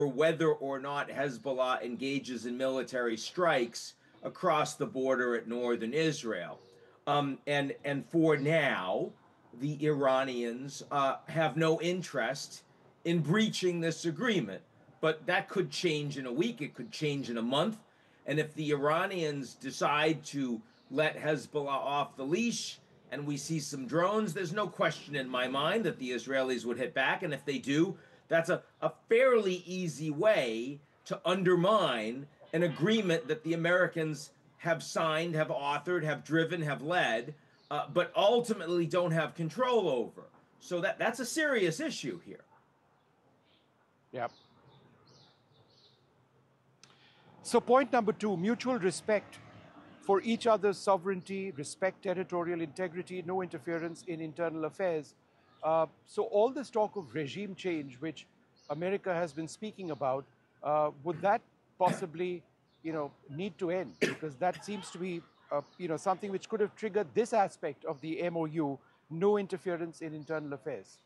whether or not Hezbollah engages in military strikes across the border at northern Israel. And for now, the Iranians have no interest in breaching this agreement. But that could change in a week. It could change in a month. And if the Iranians decide to let Hezbollah off the leash and we see some drones, there's no question in my mind that the Israelis would hit back. And if they do, that's a fairly easy way to undermine an agreement that the Americans have signed, have authored, have driven, have led, but ultimately don't have control over. So that's a serious issue here. Yeah. So point number two, mutual respect for each other's sovereignty, respect territorial integrity, no interference in internal affairs. So all this talk of regime change, which America has been speaking about, would that possibly, need to end? Because that seems to be, something which could have triggered this aspect of the MOU, no interference in internal affairs.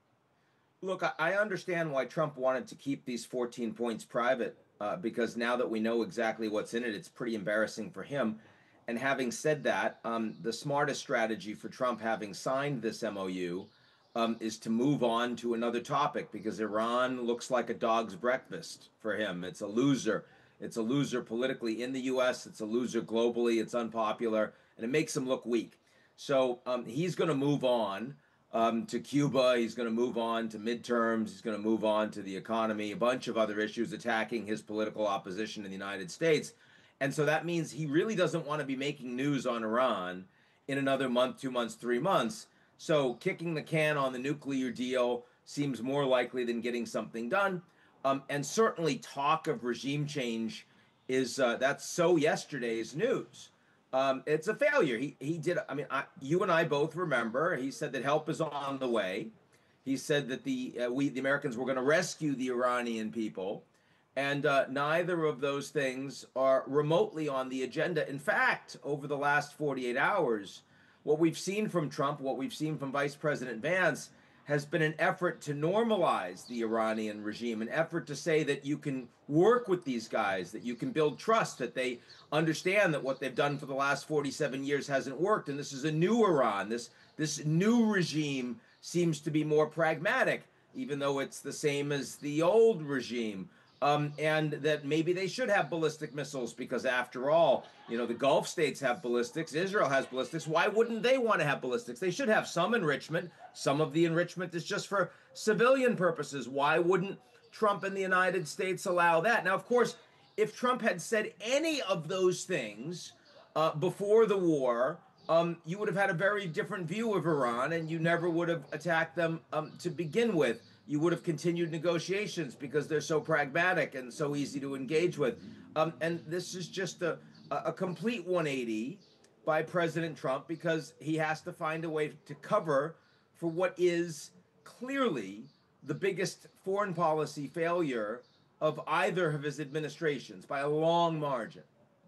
Look, I understand why Trump wanted to keep these 14 points private, because now that we know exactly what's in it, it's pretty embarrassing for him. And having said that, the smartest strategy for Trump, having signed this MOU, is to move on to another topic because Iran looks like a dog's breakfast for him. It's a loser. It's a loser politically in the U.S., it's a loser globally, it's unpopular, and it makes him look weak. So he's going to move on to Cuba. He's going to move on to midterms. He's going to move on to the economy, a bunch of other issues attacking his political opposition in the United States. And so that means he really doesn't want to be making news on Iran in another month, 2 months, 3 months. So kicking the can on the nuclear deal seems more likely than getting something done. And certainly talk of regime change is that's so yesterday's news. It's a failure. He did. I mean, you and I both remember. He said that help is on the way. He said that the Americans were going to rescue the Iranian people, and neither of those things are remotely on the agenda. In fact, over the last 48 hours, what we've seen from Trump, what we've seen from Vice President Vance, has been an effort to normalize the Iranian regime, an effort to say that you can work with these guys, that you can build trust, that they understand that what they've done for the last 47 years hasn't worked, and this is a new Iran. This new regime seems to be more pragmatic, even though it's the same as the old regime. And that maybe they should have ballistic missiles because, after all, the Gulf states have ballistics. Israel has ballistics. Why wouldn't they want to have ballistics? They should have some enrichment. Some of the enrichment is just for civilian purposes. Why wouldn't Trump and the United States allow that? Now, of course, if Trump had said any of those things before the war, you would have had a very different view of Iran, and you never would have attacked them to begin with. You would have continued negotiations because they're so pragmatic and so easy to engage with. And this is just a complete 180 by President Trump because he has to find a way to cover for what is clearly the biggest foreign policy failure of either of his administrations by a long margin.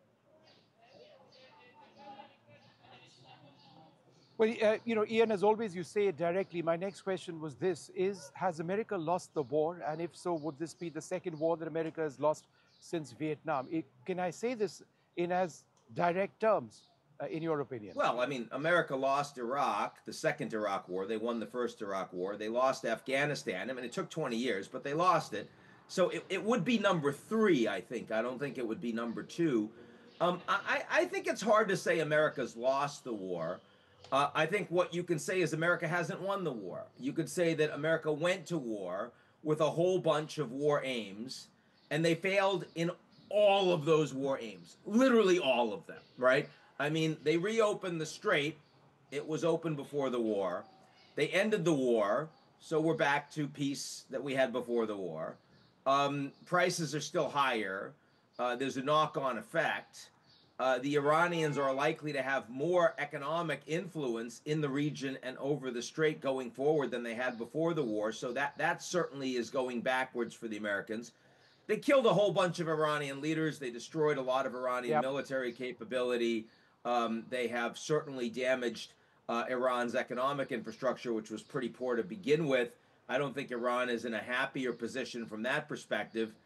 Well, Ian, as always, you say it directly. My next question was this: has America lost the war? And if so, would this be the second war that America has lost since Vietnam? Can I say this in as direct terms, in your opinion? Well, I mean, America lost Iraq, the second Iraq war. They won the first Iraq war. They lost Afghanistan. I mean, it took 20 years, but they lost it. So it would be number three, I think. I don't think it would be number two. I think it's hard to say America's lost the war. I think what you can say is America hasn't won the war. You could say that America went to war with a whole bunch of war aims, and they failed in all of those war aims, literally all of them, right? I mean, they reopened the strait. It was open before the war. They ended the war, so we're back to peace that we had before the war. Prices are still higher. There's a knock-on effect. The Iranians are likely to have more economic influence in the region and over the strait going forward than they had before the war. So that certainly is going backwards for the Americans. They killed a whole bunch of Iranian leaders. They destroyed a lot of Iranian military capability. They have certainly damaged Iran's economic infrastructure, which was pretty poor to begin with. I don't think Iran is in a happier position from that perspective